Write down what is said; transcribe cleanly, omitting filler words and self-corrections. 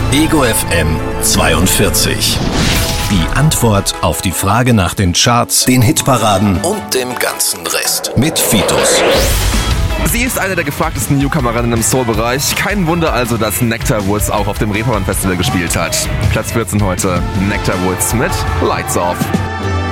Ego FM 42. Die Antwort auf die Frage nach den Charts, den Hitparaden und dem ganzen Rest. Mit Fitus. Sie ist eine der gefragtesten Newcomerinnen im Soul-Bereich. Kein Wunder also, dass Nectar Woods auch auf dem Reeperbahn Festival gespielt hat. Platz 14 heute, Nectar Woods mit Lights Off.